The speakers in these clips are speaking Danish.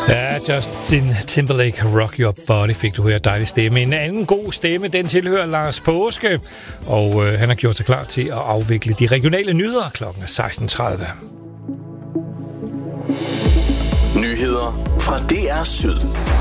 Ja, Justin Timberlake, Rock Your Body, fik du her dejlig stemme. En anden god stemme, den tilhører Lars Paaske, og han har gjort sig klar til at afvikle de regionale nyheder klokken 16:30. Nyheder fra DR Syd.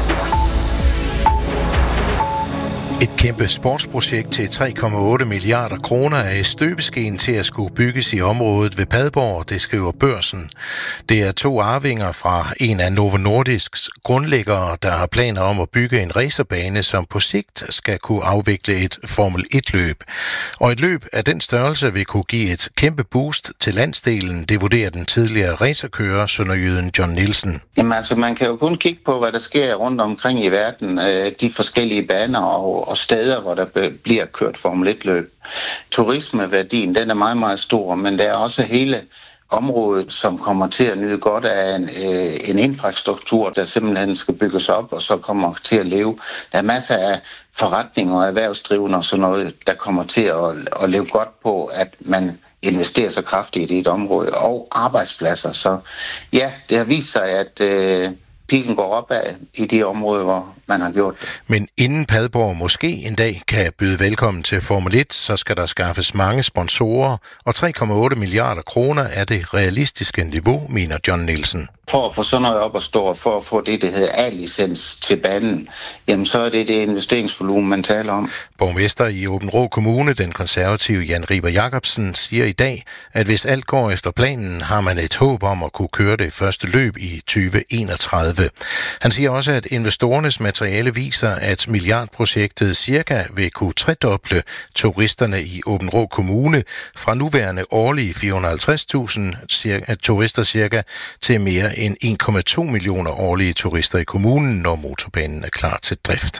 Et kæmpe sportsprojekt til 3,8 milliarder kroner er i støbeskeen til at skulle bygges i området ved Padborg, det skriver Børsen. Det er 2 arvinger fra en af Novo Nordisks grundlæggere, der har planer om at bygge en racerbane, som på sigt skal kunne afvikle et Formel 1-løb. Og et løb af den størrelse vil kunne give et kæmpe boost til landsdelen, det vurderer den tidligere racerkører, sønderjyden John Nielsen. Jamen altså, man kan jo kun kigge på, hvad der sker rundt omkring i verden, de forskellige baner og steder, hvor der bliver kørt Formel 1-løb. Turismeværdien, den er meget, meget stor, men der er også hele området, som kommer til at nyde godt af en infrastruktur, der simpelthen skal bygges op, og så kommer til at leve. Der er masser af forretninger og erhvervsdrivende og sådan noget, der kommer til at leve godt på, at man investerer så kraftigt i et område, og arbejdspladser. Så ja, det har vist sig, at pilen går opad i de områder, hvor man har gjort det. Men inden Padborg måske en dag kan byde velkommen til Formel 1, så skal der skaffes mange sponsorer, og 3,8 milliarder kroner er det realistiske niveau, mener John Nielsen. For at få sådan noget op at stå, og for at få det, der hedder A-licens til banen, jamen så er det investeringsvolumen, man taler om. Borgmester i Aabenraa Kommune, den konservative Jan Riber Jacobsen, siger i dag, at hvis alt går efter planen, har man et håb om at kunne køre det første løb i 2031. Han siger også, at investorernes materiale viser, at milliardprojektet cirka vil kunne tredoble turisterne i Aabenraa Kommune fra nuværende årlige 450.000 turister cirka til mere end 1,2 millioner årlige turister i kommunen, når motorbanen er klar til drift.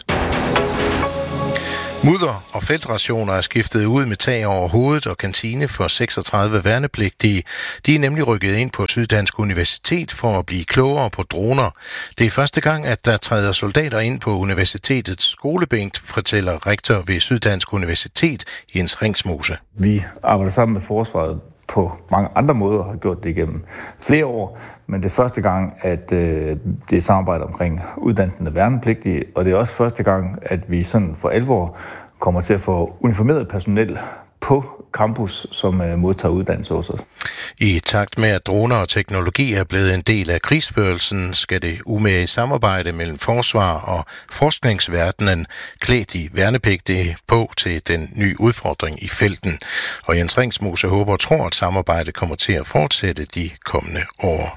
Mudder og feltrationer er skiftet ud med tag over hovedet og kantine for 36 værnepligtige. De er nemlig rykket ind på Syddansk Universitet for at blive klogere på droner. Det er første gang, at der træder soldater ind på universitetets skolebænk, fortæller rektor ved Syddansk Universitet, Jens Ringsmose. Vi arbejder sammen med forsvaret på mange andre måder og har gjort det igennem flere år, men det er første gang, at det er samarbejde omkring uddannelsen af værnepligtige, og det er også første gang, at vi sådan for alvor kommer til at få uniformeret personel på campus, som modtager uddannelse hos os. I takt med, at droner og teknologi er blevet en del af krigsførelsen, skal det umage samarbejde mellem forsvar og forskningsverdenen klæde de værnepligtige på til den nye udfordring i felten. Og Jens Ringsmose håber og tror, at samarbejdet kommer til at fortsætte de kommende år.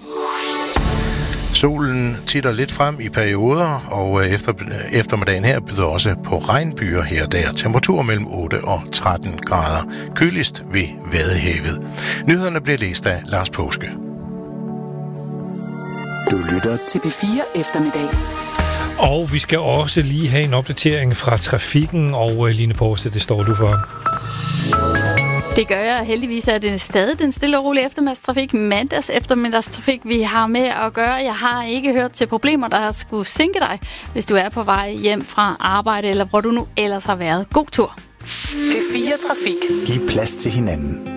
Solen titter lidt frem i perioder, og eftermiddagen her byder også på regnbyer her og der. Temperatur mellem 8 og 13 grader. Køligst ved Vadehavet. Nyhederne bliver læst af Lars Paaske. Du lytter til P4 Eftermiddag. Og vi skal også lige have en opdatering fra trafikken, og Line Poste, det står du for. Det gør jeg. Heldigvis er det stadig den stille og rolige eftermiddagstrafik, mandags eftermiddagstrafik, vi har med at gøre. Jeg har ikke hørt til problemer, der skulle sinke dig, hvis du er på vej hjem fra arbejde, eller hvor du nu ellers har været. God tur. P4 Trafik. Giv plads til hinanden.